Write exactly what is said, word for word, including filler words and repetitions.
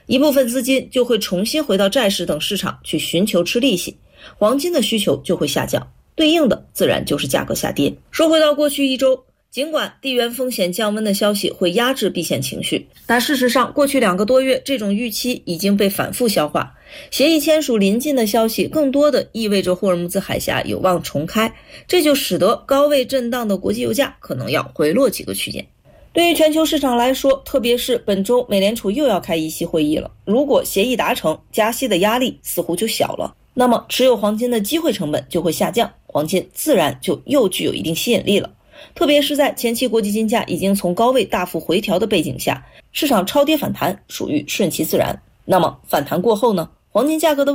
一部分资金就会重新回到债市等市场去寻求吃利息，黄金的需求就会下降，对应的自然就是价格下跌。说回到过去一周，尽管地缘风险降温的消息会压制避险情绪，但事实上过去两个多月这种预期已经被反复消化。协议签署临近的消息更多的意味着霍尔木兹海峡有望重开，这就使得高位震荡的国际油价可能要回落几个区间。对于全球市场来说，特别是本周美联储又要开议息会议了，如果协议达成，加息的压力似乎就小了，那么持有黄金的机会成本就会下降，黄金自然就又具有一定吸引力了。特别是在前期国际金价已经从高位大幅回调的背景下，市场超跌反弹属于顺其自然。那么反弹过后呢，黄金价格的